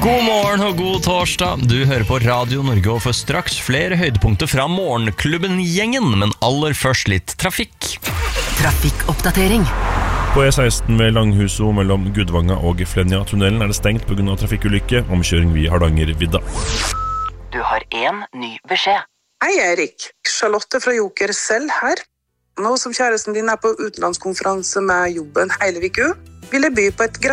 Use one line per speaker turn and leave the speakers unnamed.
God morgen og god torsdag. Du hører på Radio Norge og får straks flere høydepunkter fra Morgenklubben-gjengen, men aller først litt trafikk.
Trafikkoppdatering.
På E16 ved Langhuso mellom Gudvanga og Flenja-tunnelen det stengt på grunn av trafikkulykke, omkjøring via Hardangervidda.
Du har en ny beskjed.
Hei Erik, Charlotte fra Joker selv her. Nå som kjæresten din på utenlandskonferanse med jobben hele uka, vil jeg by på et